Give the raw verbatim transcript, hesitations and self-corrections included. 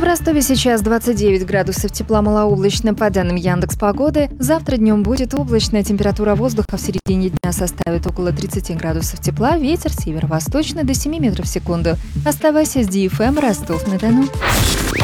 Ростове сейчас двадцать девять градусов тепла, малооблачно. По данным Яндекс.Погоды, завтра днем будет облачно, температура воздуха в середине дня составит около тридцати градусов тепла, ветер северо-восточный до семи метров в секунду. Оставайся с ди эф эм Ростов-на-Дону.